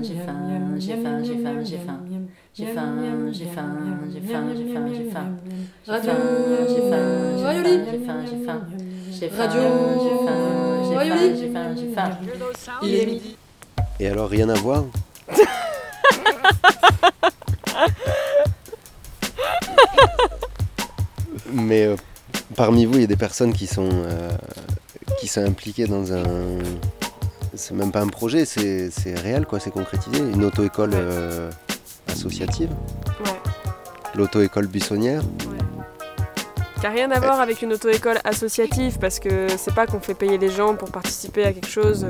j'ai faim, j'ai faim, j'ai faim, j'ai faim. J'ai faim, j'ai faim, j'ai faim, j'ai faim, j'ai faim. Radio J'ai faim, j'ai Rayoli. faim, j'ai faim, j'ai faim. J'ai faim, Radio j'ai faim, j'ai faim, Rayoli. j'ai faim, j'ai faim. Il est midi. Et alors, rien à voir? Mais parmi vous, il y a des personnes qui sont impliquées dans un... C'est même pas un projet, c'est réel, quoi, c'est concrétisé. Une auto-école associative. Ouais. L'auto-école buissonnière. Qui n'a rien à voir avec une auto-école associative, parce que c'est pas qu'on fait payer les gens pour participer à quelque chose.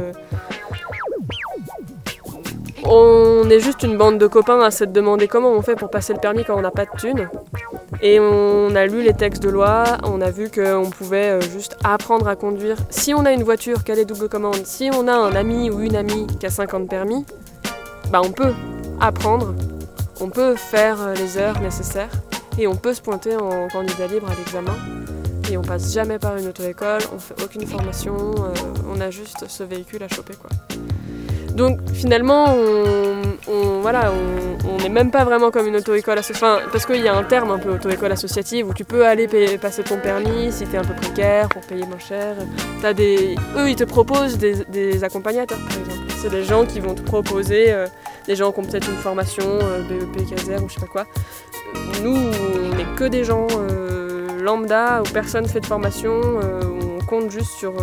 On est juste une bande de copains à se demander comment on fait pour passer le permis quand on n'a pas de thunes. Et on a lu les textes de loi, on a vu qu'on pouvait juste apprendre à conduire. Si on a une voiture qui a les doubles commandes, si on a un ami ou une amie qui a 50 permis, bah on peut apprendre, on peut faire les heures nécessaires et on peut se pointer en candidat libre à l'examen. Et on passe jamais par une auto-école, on fait aucune formation, on a juste ce véhicule à choper, quoi. Donc finalement, on n'est même pas vraiment comme une auto-école associative, enfin, parce qu'il y a un terme un peu auto-école associative où tu peux aller passer ton permis si t'es un peu précaire pour payer moins cher. Eux, ils te proposent des accompagnateurs, par exemple. C'est des gens qui vont te proposer, des gens qui ont peut-être une formation, BEP, CASER ou je sais pas quoi. Nous, on n'est que des gens lambda où personne fait de formation, où on compte juste sur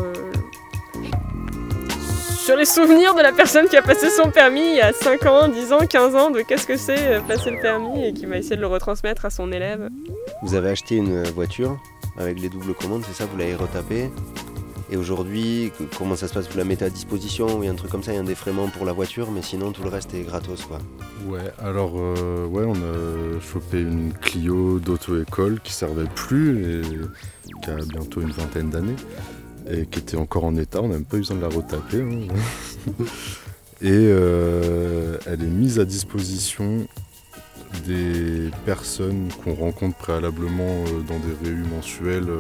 les souvenirs de la personne qui a passé son permis il y a 5 ans, 10 ans, 15 ans, de qu'est-ce que c'est passer le permis et qui va essayer de le retransmettre à son élève. Vous avez acheté une voiture avec les doubles commandes, c'est ça? Vous l'avez retapée. Et aujourd'hui, comment ça se passe? Vous la mettez à disposition? Il y a un truc comme ça, il y a un défraiement pour la voiture, mais sinon tout le reste est gratos, quoi. Ouais, alors on a chopé une Clio d'auto-école qui servait plus et qui a bientôt une vingtaine d'années et qui était encore en état, on n'a même pas eu besoin de la retaper. Hein. Et elle est mise à disposition des personnes qu'on rencontre préalablement dans des réunions mensuelles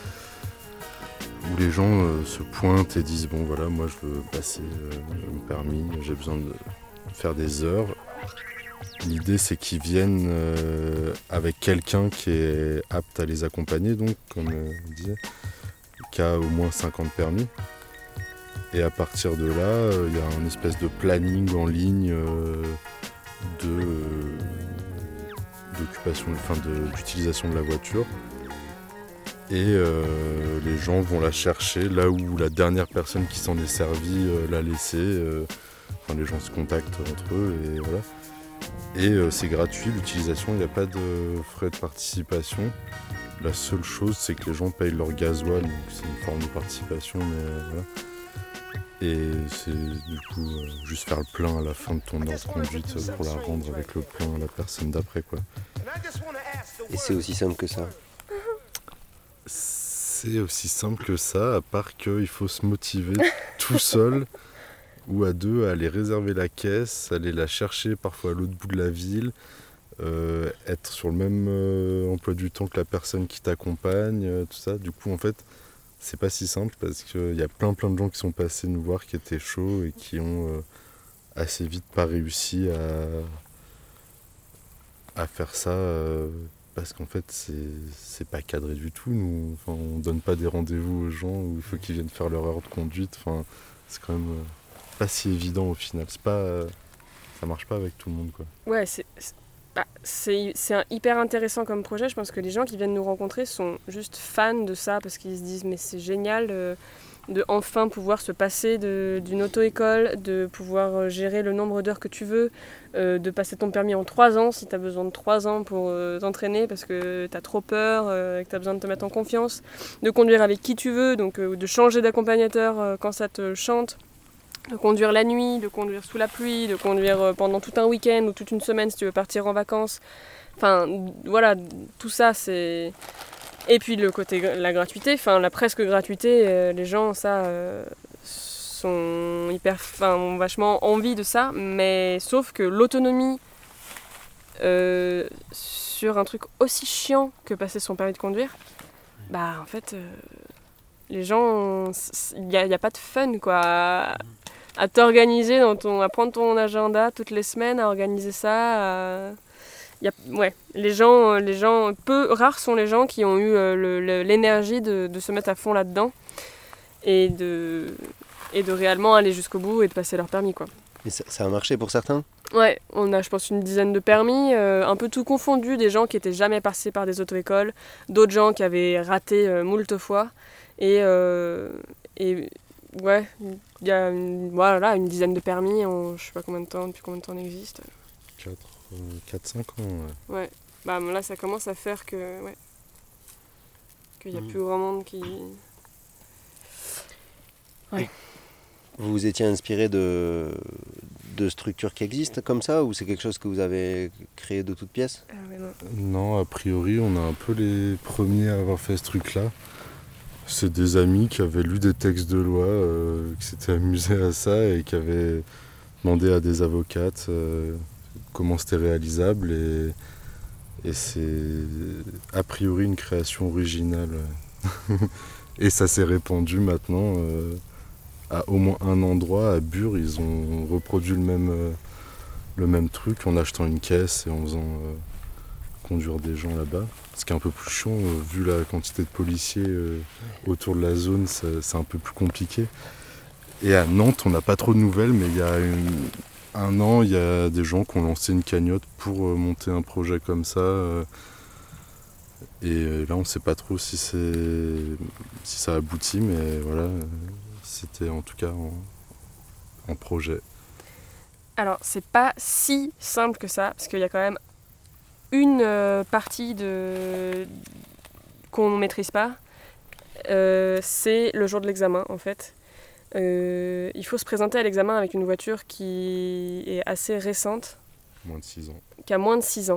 où les gens se pointent et disent bon voilà, moi je veux passer mon permis, j'ai besoin de faire des heures. L'idée c'est qu'ils viennent avec quelqu'un qui est apte à les accompagner, donc comme on disait, qui a au moins 50 permis. Et à partir de là, il y a une espèce de planning en ligne d'utilisation de la voiture. Et les gens vont la chercher là où la dernière personne qui s'en est servie l'a laissée. Les gens se contactent entre eux et voilà. Et c'est gratuit l'utilisation, il n'y a pas de frais de participation. La seule chose, c'est que les gens payent leur gasoil, donc c'est une forme de participation, mais voilà. Et c'est du coup juste faire le plein à la fin de ton heure de conduite pour la rendre avec le plein à la personne d'après, quoi. Et c'est aussi simple que ça? C'est aussi simple que ça, à part qu'il faut se motiver tout seul ou à deux à aller réserver la caisse, aller la chercher parfois à l'autre bout de la ville, être sur le même emploi du temps que la personne qui t'accompagne, tout ça. Du coup, en fait, c'est pas si simple parce qu'il y a plein de gens qui sont passés nous voir qui étaient chauds et qui ont assez vite pas réussi à faire ça parce qu'en fait, c'est pas cadré du tout. Nous, on donne pas des rendez-vous aux gens où il faut qu'ils viennent faire leur heure de conduite. C'est quand même pas si évident au final. Ça marche pas avec tout le monde, quoi. Ouais, c'est hyper intéressant comme projet. Je pense que les gens qui viennent nous rencontrer sont juste fans de ça parce qu'ils se disent mais c'est génial de enfin pouvoir se passer d'une auto-école, de pouvoir gérer le nombre d'heures que tu veux, de passer ton permis en 3 ans si tu as besoin de 3 ans pour t'entraîner parce que tu as trop peur et que tu as besoin de te mettre en confiance, de conduire avec qui tu veux, donc de changer d'accompagnateur quand ça te chante. De conduire la nuit, de conduire sous la pluie, de conduire pendant tout un week-end ou toute une semaine si tu veux partir en vacances. Enfin, voilà, tout ça, c'est... Et puis le côté, la gratuité, enfin la presque gratuité, les gens, ça, sont ont vachement envie de ça, mais sauf que l'autonomie sur un truc aussi chiant que passer son permis de conduire, bah en fait, les gens, il n'y a pas de fun, quoi. à t'organiser, à prendre ton agenda toutes les semaines, à organiser ça. Les gens, rares sont les gens qui ont eu l'énergie de se mettre à fond là-dedans et de réellement aller jusqu'au bout et de passer leur permis, quoi. Et ça a marché pour certains ? Ouais, on a je pense une dizaine de permis, un peu tout confondu, des gens qui étaient jamais passés par des auto-écoles, d'autres gens qui avaient raté moult fois, et ouais, il y a une dizaine de permis je sais pas depuis combien de temps on existe. 4-5 ans, ouais. Ouais, bah là ça commence à faire qu'il y a plus grand monde qui... Ouais. Vous vous étiez inspiré de structures qui existent comme ça, ou c'est quelque chose que vous avez créé de toutes pièces ? Non, a priori, on a un peu les premiers à avoir fait ce truc-là. C'est des amis qui avaient lu des textes de loi, qui s'étaient amusés à ça et qui avaient demandé à des avocates comment c'était réalisable. Et c'est a priori une création originale. Et ça s'est répandu maintenant. À au moins un endroit, à Bure, ils ont reproduit le même truc en achetant une caisse et en faisant conduire des gens là-bas. Ce qui est un peu plus chiant, vu la quantité de policiers autour de la zone, c'est un peu plus compliqué. Et à Nantes, on n'a pas trop de nouvelles, mais il y a un an, il y a des gens qui ont lancé une cagnotte pour monter un projet comme ça. Et là, on ne sait pas trop si ça aboutit, mais voilà, c'était en tout cas en projet. Alors, c'est pas si simple que ça, parce qu'il y a quand même une partie qu'on ne maîtrise pas, c'est le jour de l'examen, en fait. Il faut se présenter à l'examen avec une voiture qui est assez récente. Moins de 6 ans. Qui a moins de 6 ans.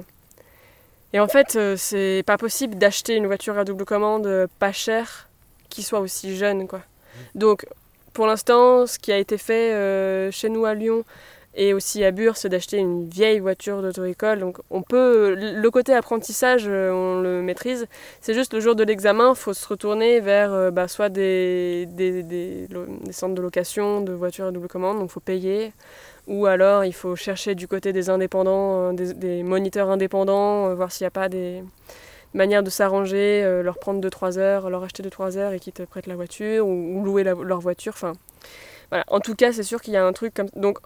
Et en fait, c'est pas possible d'acheter une voiture à double commande pas chère qui soit aussi jeune, quoi. Donc, pour l'instant, ce qui a été fait chez nous à Lyon et aussi à Bure, c'est d'acheter une vieille voiture d'auto-école. Donc, le côté apprentissage, on le maîtrise. C'est juste le jour de l'examen, il faut se retourner vers soit des centres de location de voitures à double commande, donc il faut payer. Ou alors, il faut chercher du côté des indépendants, des moniteurs indépendants, voir s'il n'y a pas des manières de s'arranger, leur prendre 2-3 heures, leur acheter 2-3 heures et qu'ils te prêtent la voiture, ou louer leur voiture. Enfin, voilà. En tout cas, c'est sûr qu'il y a un truc comme... Donc,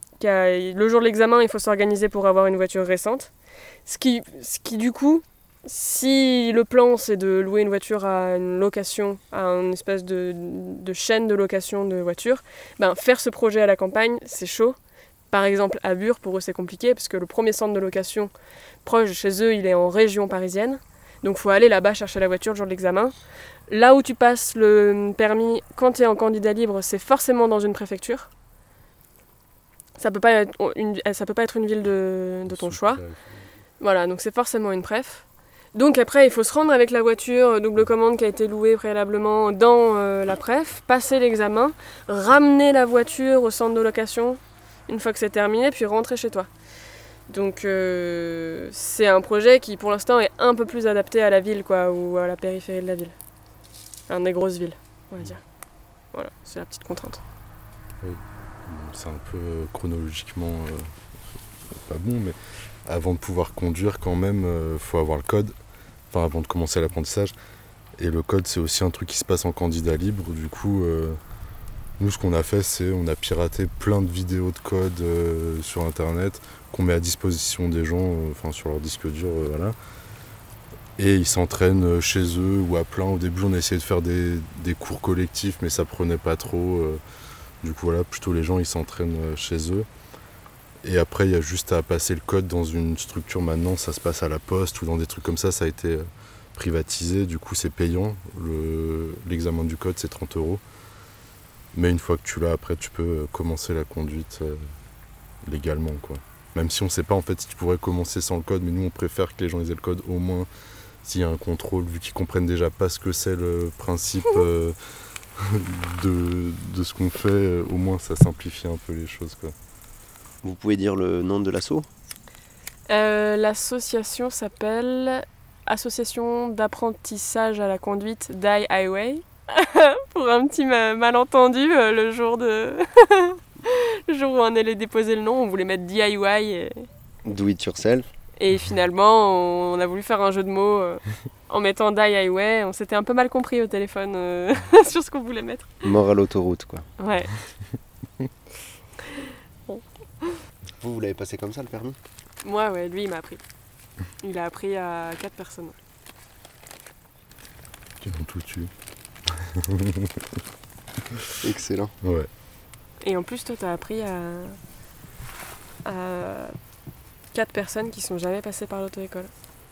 le jour de l'examen, il faut s'organiser pour avoir une voiture récente. Ce qui du coup, si le plan, c'est de louer une voiture à une location, à une espèce de chaîne de location de voitures, faire ce projet à la campagne, c'est chaud. Par exemple, à Bure, pour eux, c'est compliqué, parce que le premier centre de location proche de chez eux, il est en région parisienne. Donc, il faut aller là-bas chercher la voiture le jour de l'examen. Là où tu passes le permis, quand tu es en candidat libre, c'est forcément dans une préfecture. Ça peut pas être une ville de ton choix. Voilà, donc c'est forcément une préf. Donc après, il faut se rendre avec la voiture double commande qui a été louée préalablement dans la préf, passer l'examen, ramener la voiture au centre de location une fois que c'est terminé, puis rentrer chez toi. Donc c'est un projet qui pour l'instant est un peu plus adapté à la ville, quoi, ou à la périphérie de la ville. Enfin, des grosses villes, on va dire. Voilà, c'est la petite contrainte. Oui. C'est un peu chronologiquement pas bon, mais avant de pouvoir conduire quand même, faut avoir le code, enfin avant de commencer l'apprentissage. Et le code, c'est aussi un truc qui se passe en candidat libre. Du coup, nous, ce qu'on a fait, c'est on a piraté plein de vidéos de code sur Internet qu'on met à disposition des gens, sur leur disque dur, voilà. Et ils s'entraînent chez eux ou à plein. Au début, on a essayé de faire des cours collectifs, mais ça prenait pas trop. Du coup, voilà, plutôt les gens, ils s'entraînent chez eux. Et après, il y a juste à passer le code dans une structure. Maintenant, ça se passe à la poste ou dans des trucs comme ça. Ça a été privatisé. Du coup, c'est payant. L'examen du code, c'est 30 €. Mais une fois que tu l'as, après, tu peux commencer la conduite légalement, quoi. Même si on ne sait pas, en fait, si tu pourrais commencer sans le code. Mais nous, on préfère que les gens aient le code au moins s'il y a un contrôle, vu qu'ils comprennent déjà pas ce que c'est le principe de ce qu'on fait. Au moins, ça simplifie un peu les choses, quoi. Vous pouvez dire le nom de l'asso ? L'association s'appelle Association d'apprentissage à la conduite Die Highway. Pour un petit malentendu le jour de... Le jour où on allait déposer le nom, on voulait mettre DIY. Do it yourself. Et finalement, on a voulu faire un jeu de mots en mettant DIY. On s'était un peu mal compris au téléphone sur ce qu'on voulait mettre. Mort à l'autoroute, quoi. Ouais. Vous l'avez passé comme ça, le permis? Moi, ouais, lui, il m'a appris. Il a appris à 4 personnes. Qui ont tout tué. Excellent. Ouais. Et en plus, toi, t'as appris à 4 personnes qui sont jamais passées par l'auto-école.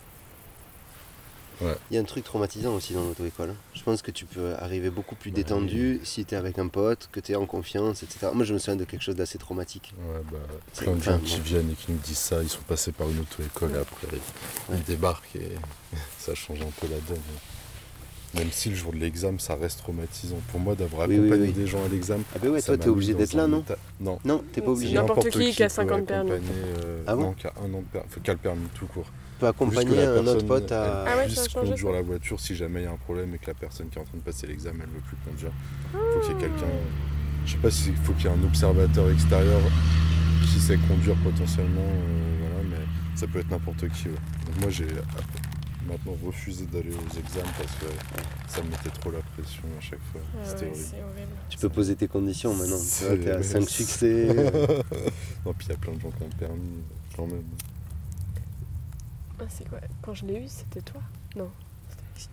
Il y a un truc traumatisant aussi dans l'auto-école. Je pense que tu peux arriver beaucoup plus détendu si tu es avec un pote, que tu es en confiance, etc. Moi, je me souviens de quelque chose d'assez traumatique. Ouais, plein de gens qui viennent et qui nous disent ça, ils sont passés par une auto-école et après ils débarquent et ça change un peu la donne. Même si le jour de l'examen, ça reste traumatisant. Pour moi, d'avoir accompagné des gens à l'examen. Ah ben ouais, toi, t'es obligé d'être là, non? Non. Non, t'es pas obligé. N'importe qui a 50 permis. Non, qui a un an de permis. Qui a le permis tout court. Tu peux accompagner un autre pote à... Ah ouais, puisse ça a changé, conduire la voiture si jamais il y a un problème et que la personne qui est en train de passer l'examen, elle ne veut plus conduire. Il faut qu'il y ait quelqu'un... Je sais pas s'il faut qu'il y ait un observateur extérieur qui sait conduire potentiellement, voilà, mais ça peut être n'importe qui. Ouais. Donc moi, j'ai maintenant refusé d'aller aux examens parce que ça me mettait trop la pression à chaque fois. C'était horrible. C'est horrible. Tu peux poser tes conditions maintenant. Tu vois, t'es à 5 succès. Non, puis il y a plein de gens qui ont le permis quand même. Ah, c'est quoi? Quand je l'ai eu, c'était toi? Non, c'était Alexis.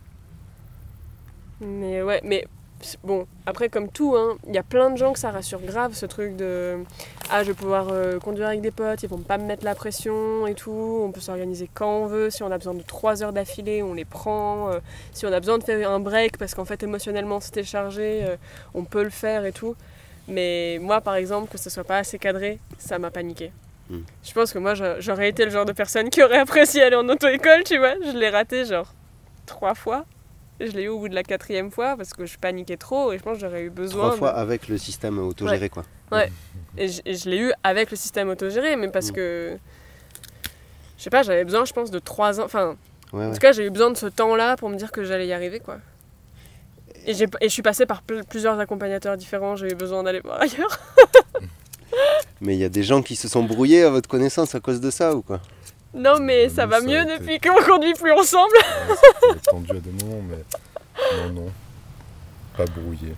Mais ouais, mais bon, après comme tout, il y a plein de gens que ça rassure grave ce truc de je vais pouvoir conduire avec des potes, ils vont pas me mettre la pression et tout, on peut s'organiser quand on veut, si on a besoin de 3 heures d'affilée, on les prend, si on a besoin de faire un break parce qu'en fait émotionnellement c'était chargé, on peut le faire et tout. Mais moi par exemple, que ce soit pas assez cadré, ça m'a paniqué. Je pense que moi j'aurais été le genre de personne qui aurait apprécié aller en auto-école, tu vois. Je l'ai raté genre 3 fois. Je l'ai eu au bout de la 4e fois parce que je paniquais trop et je pense que j'aurais eu besoin... 3 fois avec le système autogéré, quoi. Ouais. Et je l'ai eu avec le système autogéré, mais parce que... Je sais pas, j'avais besoin, je pense, de 3 ans... Enfin, en tout cas, j'ai eu besoin de ce temps-là pour me dire que j'allais y arriver, quoi. Et je suis passée par plusieurs accompagnateurs différents, j'ai eu besoin d'aller voir ailleurs. Mais il y a des gens qui se sont brouillés à votre connaissance à cause de ça, ou quoi? Non, mais ça va mieux depuis qu'on conduit plus ensemble. Ouais, ça peut être tendu à des moments, mais non. Pas brouillé.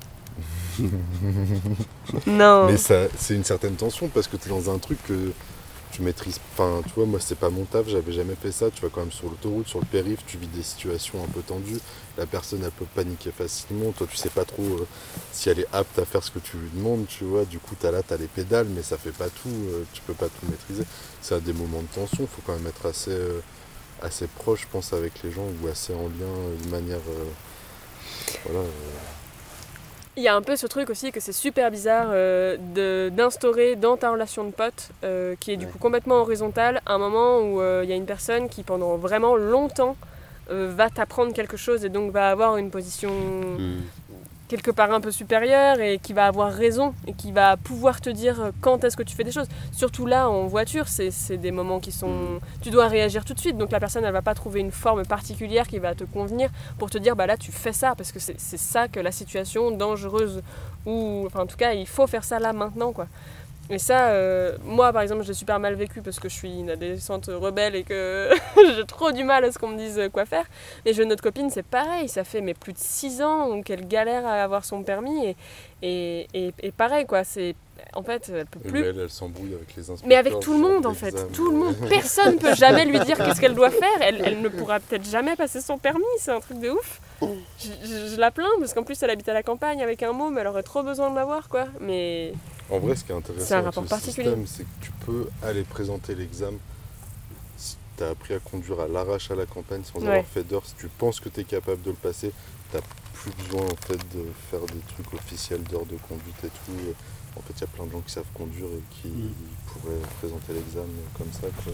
Non. Mais c'est une certaine tension parce que tu es dans un truc que tu maîtrises. Enfin, tu vois, moi, c'est pas mon taf, j'avais jamais fait ça. Tu vas quand même sur l'autoroute, sur le périph', tu vis des situations un peu tendues. La personne, elle peut paniquer facilement. Toi, tu sais pas trop si elle est apte à faire ce que tu lui demandes, tu vois. Du coup, t'as les pédales, mais ça fait pas tout. Tu peux pas tout maîtriser. C'est à des moments de tension. Il faut quand même être assez proche, je pense, avec les gens ou assez en lien de manière... voilà. Il y a un peu ce truc aussi que c'est super bizarre d'instaurer dans ta relation de pote, qui est du coup complètement horizontale, un moment où il y a une personne qui pendant vraiment longtemps va t'apprendre quelque chose et donc va avoir une position quelque part un peu supérieure et qui va avoir raison et qui va pouvoir te dire quand est-ce que tu fais des choses. Surtout là en voiture, c'est des moments qui sont... Tu dois réagir tout de suite, donc la personne elle va pas trouver une forme particulière qui va te convenir pour te dire bah là tu fais ça parce que c'est ça que la situation dangereuse ou enfin en tout cas il faut faire ça là maintenant quoi. Et ça, moi par exemple, je l'ai super mal vécu parce que je suis une adolescente rebelle et que j'ai trop du mal à ce qu'on me dise quoi faire. Et j'ai une autre copine, c'est pareil, ça fait plus de 6 ans qu'elle galère à avoir son permis et pareil quoi, c'est... En fait, elle peut plus. Elle s'embrouille avec les inspecteurs. Mais avec tout le monde en fait, tout le monde. Personne ne peut jamais lui dire qu'est-ce qu'elle doit faire. Elle ne pourra peut-être jamais passer son permis, c'est un truc de ouf. Je la plains parce qu'en plus elle habite à la campagne avec un môme, elle aurait trop besoin de l'avoir quoi. Mais en vrai, ce qui est intéressant avec ce système, c'est que tu peux aller présenter l'examen si tu as appris à conduire à l'arrache à la campagne sans avoir fait d'heures. Si tu penses que tu es capable de le passer, tu n'as plus besoin en fait de faire des trucs officiels d'heures de conduite et tout. En fait, il y a plein de gens qui savent conduire et qui pourraient présenter l'examen comme ça. Quoi.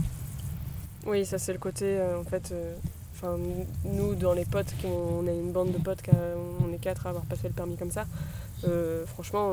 Oui, ça c'est le côté, en fait... nous, dans les potes, on a une bande de potes, on est 4 à avoir passé le permis comme ça. Franchement,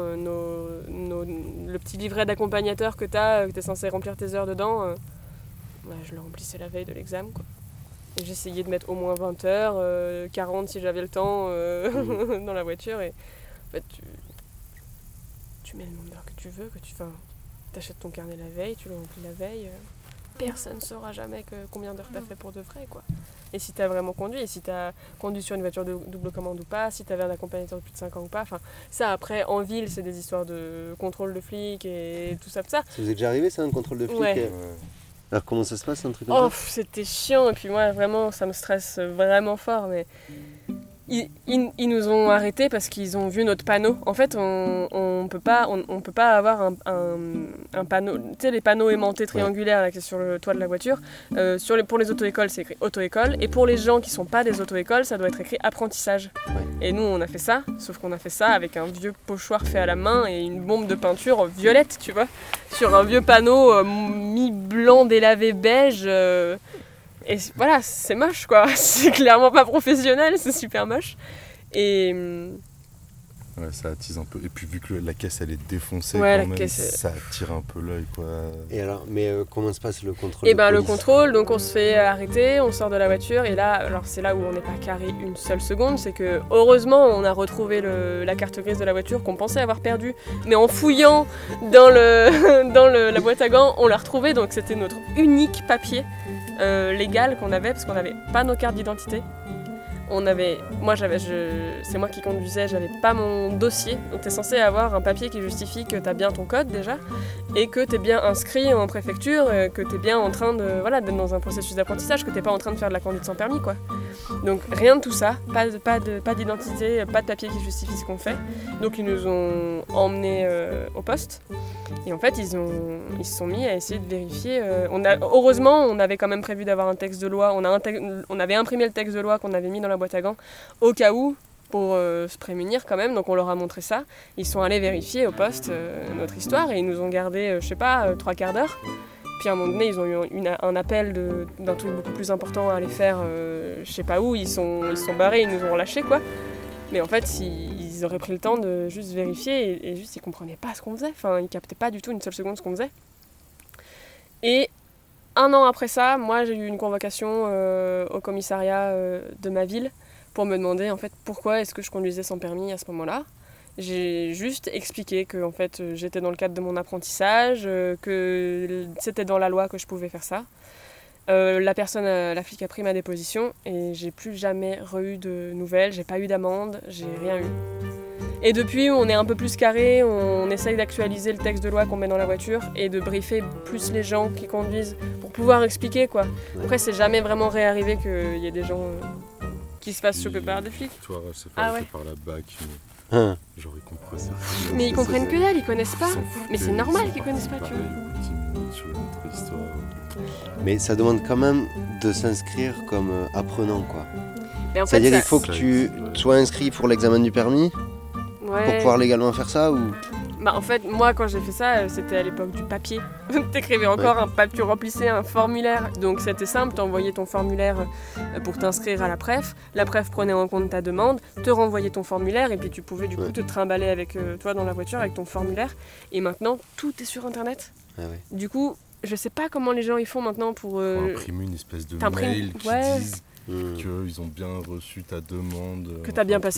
le petit livret d'accompagnateur que tu es censé remplir tes heures dedans, je le remplissais la veille de l'examen. Quoi. Et j'essayais de mettre au moins 20 heures, 40 si j'avais le temps dans la voiture. Et, en fait, tu mets le nombre d'heures que tu veux, t'achètes ton carnet la veille, tu le remplis la veille. Personne ne saura jamais combien d'heures t'as fait pour de vrai, quoi. Et si t'as vraiment conduit, et si t'as conduit sur une voiture de double commande ou pas, si t'avais un accompagnateur de plus de 5 ans ou pas. Enfin, ça, après, en ville, c'est des histoires de contrôle de flics et tout ça. Ça vous est déjà arrivé, ça, un contrôle de flic? Ouais. Alors, comment ça se passe, un truc comme ça? C'était chiant, et puis moi, vraiment, ça me stresse vraiment fort, mais... Ils nous ont arrêtés parce qu'ils ont vu notre panneau. En fait, on peut pas avoir un panneau, tu sais, les panneaux aimantés triangulaires là, qui est sur le toit de la voiture. Pour les auto-écoles, c'est écrit auto-école, et pour les gens qui sont pas des auto-écoles, ça doit être écrit apprentissage. Ouais. Et nous, on a fait ça, sauf qu'on a fait ça avec un vieux pochoir fait à la main et une bombe de peinture violette, tu vois, sur un vieux panneau mi-blanc délavé beige. Et voilà, c'est moche, quoi. C'est clairement pas professionnel, c'est super moche. Et... Ouais, ça attise un peu. Et puis vu que la caisse elle est défoncée, ouais, quand même, ça attire un peu l'œil, quoi. Et alors, mais comment se passe le contrôle? Et le contrôle, donc on se fait arrêter, on sort de la voiture, et là, alors c'est là où on n'est pas carré une seule seconde, c'est que heureusement on a retrouvé la carte grise de la voiture qu'on pensait avoir perdue, mais en fouillant dans la boîte à gants, on l'a retrouvée, donc c'était notre unique papier légal qu'on avait, parce qu'on n'avait pas nos cartes d'identité. C'est moi qui conduisais, j'avais pas mon dossier, donc t'es censé avoir un papier qui justifie que t'as bien ton code déjà, et que t'es bien inscrit en préfecture, que t'es bien en train d'être dans un processus d'apprentissage, que t'es pas en train de faire de la conduite sans permis, quoi. Donc rien de tout ça, pas d'identité, pas de papier qui justifie ce qu'on fait. Donc ils nous ont emmenés au poste, et en fait ils se sont mis à essayer de vérifier. Heureusement, on avait quand même prévu d'avoir un texte de loi, on avait imprimé le texte de loi qu'on avait mis dans la boîte à gants au cas où, pour se prémunir quand même, donc on leur a montré ça. Ils sont allés vérifier au poste notre histoire, et ils nous ont gardé, 3 quarts d'heure. Puis à un moment donné, ils ont eu un appel d'un truc beaucoup plus important à aller faire, je sais pas où, ils sont barrés, ils nous ont lâchés, quoi. Mais en fait, ils auraient pris le temps de juste vérifier, et juste ils comprenaient pas ce qu'on faisait, enfin ils captaient pas du tout une seule seconde ce qu'on faisait. Et 1 an après ça, moi j'ai eu une convocation au commissariat de ma ville pour me demander en fait pourquoi est-ce que je conduisais sans permis à ce moment-là. J'ai juste expliqué que en fait, j'étais dans le cadre de mon apprentissage, que c'était dans la loi que je pouvais faire ça. La flic a pris ma déposition et j'ai plus jamais eu de nouvelles, j'ai pas eu d'amende, j'ai rien eu. Et depuis, on est un peu plus carré, on essaye d'actualiser le texte de loi qu'on met dans la voiture et de briefer plus les gens qui conduisent pour pouvoir expliquer, quoi. Après, c'est jamais vraiment réarrivé qu'il y ait des gens qui se fassent choper par des flics. Toi, c'est fait par la BAC. J'aurais compris ça. Mais ils comprennent que dalle, ils connaissent pas. Mais c'est normal qu'ils connaissent pas, tu vois. Mais ça demande quand même de s'inscrire comme apprenant, quoi. En C'est-à-dire fait, qu'il faut que tu sois inscrit pour l'examen du permis pour pouvoir légalement faire ça, ou... En fait, moi, quand j'ai fait ça, c'était à l'époque du papier. T'écrivais encore un papier, tu remplissais un formulaire. Donc c'était simple, t'envoyais ton formulaire pour t'inscrire à la préf. La préf prenait en compte ta demande, te renvoyait ton formulaire, et puis tu pouvais du coup te trimballer avec toi dans la voiture avec ton formulaire. Et maintenant, tout est sur Internet. Du coup, je sais pas comment les gens ils font maintenant pour... imprimer une espèce de mail qui disent qu'ils ont bien reçu ta demande. Que t'as bien passé